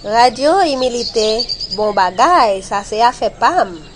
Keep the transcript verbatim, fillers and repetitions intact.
Radio imilite, bon bagay, sa se a fe pam.